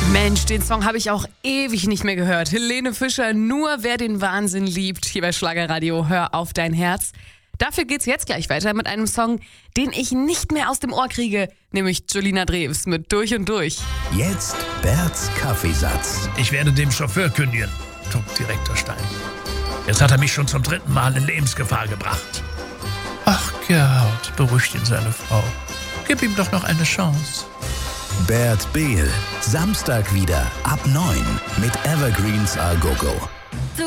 Mensch, den Song habe ich auch ewig nicht mehr gehört. Helene Fischer, nur wer den Wahnsinn liebt, hier bei Schlagerradio, hör auf dein Herz. Dafür geht's jetzt gleich weiter mit einem Song, den ich nicht mehr aus dem Ohr kriege, nämlich Julina Drews mit Durch und Durch. Jetzt Berts Kaffeesatz. Ich werde dem Chauffeur kündigen, Direktor Stein. Jetzt hat er mich schon zum 3. Mal in Lebensgefahr gebracht. Ach, Gerhard, beruhigt ihn seine Frau. Gib ihm doch noch eine Chance. Bert Behl, Samstag wieder ab 9 mit Evergreens A Go Go.